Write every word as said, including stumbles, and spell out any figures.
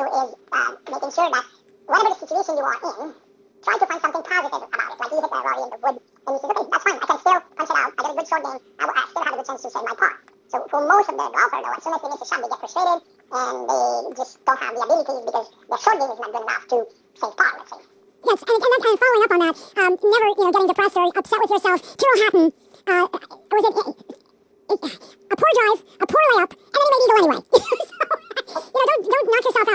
do is uh, making sure that whatever the situation you are in, try to find something positive about it. Like you hit the Rory in the wood, and you say, okay, that's fine. I can still punch it out. I get a good short game. I, will, I still have a good chance to save my par. So for most of the golfer, though, as soon as they miss a shot, they get frustrated, and they just don't have the ability because their short game is not good enough to save par, let's say. Yes, and, and then kind of following up on that, um, never, you know, getting depressed or upset with yourself. Tyrrell Hatton, uh, was it, it, it a poor drive, a poor layup, and then he made eagle anyway. So, you know, don't, don't knock yourself out.